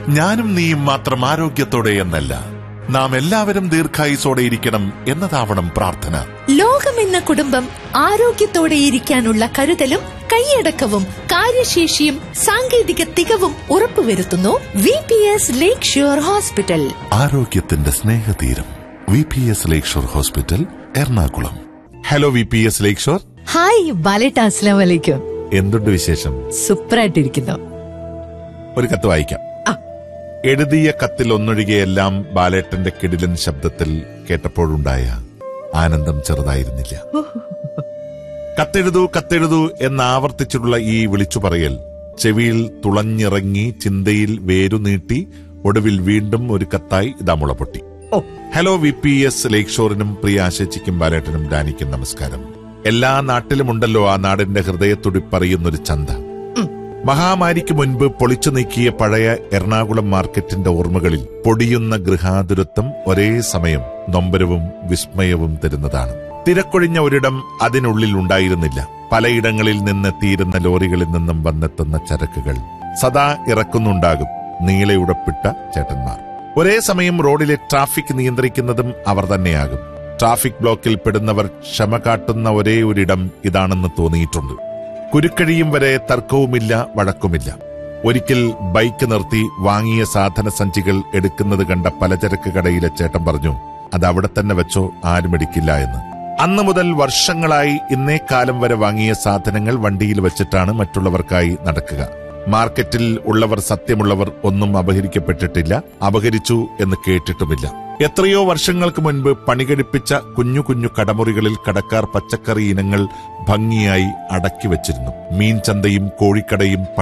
ഞാനും നീയും മാത്രം ആരോഗ്യത്തോടെ എന്നല്ല, നാം എല്ലാവരും ദീർഘായുസോടെ ഇരിക്കണം എന്നതാവണം പ്രാർത്ഥന. ലോകമെന്ന കുടുംബം ആരോഗ്യത്തോടെയിരിക്കാനുള്ള കരുതലും കൈയടക്കവും കാര്യശേഷിയും സാങ്കേതിക തികവും ഉറപ്പുവരുത്തുന്നു VPS ലേക്ക് ഷോർ ഹോസ്പിറ്റൽ. ആരോഗ്യത്തിന്റെ സ്നേഹതീരം VPS ലേക്ക് shore hospital, Ernakulam. Hello VPS ലേക്ക് ഷോർ. ഹായ് ബാലേട്ട, അസ്സലാമു അലൈക്കും. എന്തുണ്ട് വിശേഷം? സൂപ്പറായിട്ടിരിക്കുന്നു. ഒരു കത്ത് വായിക്കാം. എഴുതിയ കത്തിൽ ഒന്നൊഴികെയെല്ലാം ബാലേട്ടന്റെ കിടിലൻ ശബ്ദത്തിൽ കേട്ടപ്പോഴുണ്ടായ ആനന്ദം ചെറുതായിരുന്നില്ല. കത്തെഴുതൂ കത്തെഴുതൂ എന്നാവർത്തിച്ചിട്ടുള്ള ഈ വിളിച്ചു പറയൽ ചെവിയിൽ തുളഞ്ഞിറങ്ങി ചിന്തയിൽ വേരുനീട്ടി ഒടുവിൽ വീണ്ടും ഒരു കത്തായി ഇതാ മുളപൊട്ടി. ഹലോ VPS ലേക്ക് ഷോറിനും പ്രിയ ആശേച്ചിക്കും ബാലേട്ടനും ഡാനിക്കും നമസ്കാരം. എല്ലാ നാട്ടിലുമുണ്ടല്ലോ ആ നാടിന്റെ ഹൃദയത്തുടിപ്പറിയുന്നൊരു ചന്ത. മഹാമാരിക്ക് മുൻപ് പൊളിച്ചു നീക്കിയ പഴയ എറണാകുളം മാർക്കറ്റിന്റെ ഓർമ്മകളിൽ പൊടിയുന്ന ഗൃഹാതുരത്വം ഒരേ സമയം നൊമ്പരവും വിസ്മയവും തരുന്നതാണ്. തിരക്കൊഴിഞ്ഞ ഒരിടം അതിനുള്ളിൽ ഉണ്ടായിരുന്നില്ല. പലയിടങ്ങളിൽ നിന്നെത്തിയിരുന്ന ലോറികളിൽ നിന്നും വന്നെത്തുന്ന ചരക്കുകൾ സദാ ഇറക്കുന്നുണ്ടാകും നീളെ ഉടപ്പിട്ട ചേട്ടന്മാർ. ഒരേ സമയം റോഡിലെ ട്രാഫിക് നിയന്ത്രിക്കുന്നതും അവർ തന്നെയാകും. ട്രാഫിക് ബ്ലോക്കിൽ പെടുന്നവർ ക്ഷമ കാട്ടുന്ന ഒരേ ഒരിടം ഇതാണെന്ന് തോന്നിയിട്ടുണ്ട്. കുരുക്കഴിയും വരെ തർക്കവുമില്ല, വഴക്കുമില്ല. ഒരിക്കൽ ബൈക്ക് നിർത്തി വാങ്ങിയ സാധന സഞ്ചികൾ എടുക്കുന്നത് കണ്ട പലചരക്ക് കടയിലെ ചേട്ടൻ പറഞ്ഞു, അത് അവിടെ തന്നെ വെച്ചോ, ആരും എടുക്കില്ല എന്ന്. അന്നു മുതൽ വർഷങ്ങളായി ഇന്നേ കാലം വരെ വാങ്ങിയ സാധനങ്ങൾ വണ്ടിയിൽ വെച്ചിട്ടാണ് മറ്റുള്ളവർക്കായി നടക്കുക. മാർക്കറ്റിൽ ഉള്ളവർ സത്യമുള്ളവർ ഒന്നും അപഹരിക്കപ്പെട്ടിട്ടില്ല, അപഹരിച്ചു എന്ന് കേട്ടിട്ടുമില്ല. എത്രയോ വർഷങ്ങൾക്ക് മുൻപ് പണികഴിപ്പിച്ച കുഞ്ഞു കുഞ്ഞു കടമുറികളിൽ കടക്കാർ പച്ചക്കറി ഇനങ്ങൾ ഭംഗിയായി അടക്കി വച്ചിരുന്നു. മീൻ ചന്തയും കോഴിക്കടയും